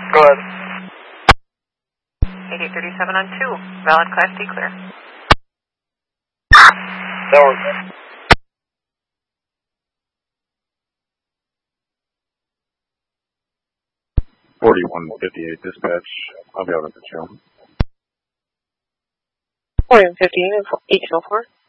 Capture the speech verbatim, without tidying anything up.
Go ahead. eighty-eight thirty-seven on two. Valid Class D clear. That works. forty-one fifty-eight dispatch. I'll be out at the jail. forty-one fifty-eight, eight oh four.